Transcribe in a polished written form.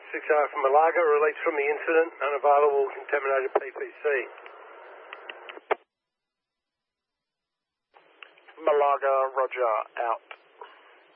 6R from Malaga, released from the incident, unavailable, contaminated PPC. Malaga, roger, out.